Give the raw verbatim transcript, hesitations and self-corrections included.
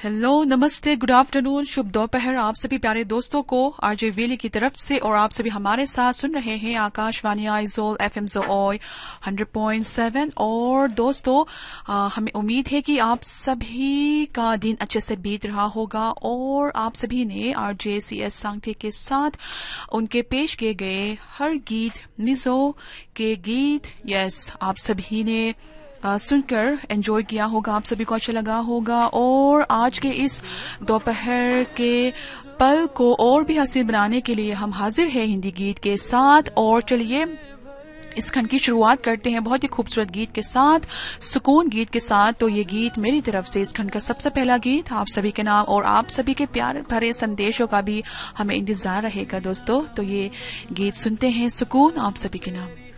Hello, नमस्ते, good afternoon, शुभ दोपहर आप सभी प्यारे दोस्तों को आरजे वेली की तरफ से। और आप सभी हमारे साथ सुन रहे हैं Akashvani Aizawl FM ज़ोओय hundred point seven. और दोस्तों, आ, हमें उम्मीद है कि आप सभी का दिन अच्छे से बीत रहा होगा और आप सभी ने आरजे सी एस सांगथे के साथ उनके पेश किए गए हर गीत, मिजो के गीत, यस, आप सभी ने आ, सुनकर एंजॉय किया होगा, आप सभी को अच्छा लगा होगा। और आज के इस दोपहर के पल को और भी हसीन बनाने के लिए हम हाजिर हैं हिंदी गीत के साथ। और चलिए इस खंड की शुरुआत करते हैं बहुत ही खूबसूरत गीत के साथ, सुकून गीत के साथ। तो ये गीत मेरी तरफ से इस खंड का सबसे पहला गीत आप सभी के नाम और आप सभी के प्यार भरे संदेशों का भी हमें इंतजार रहेगा दोस्तों। तो ये गीत सुनते हैं, सुकून, आप सभी के नाम।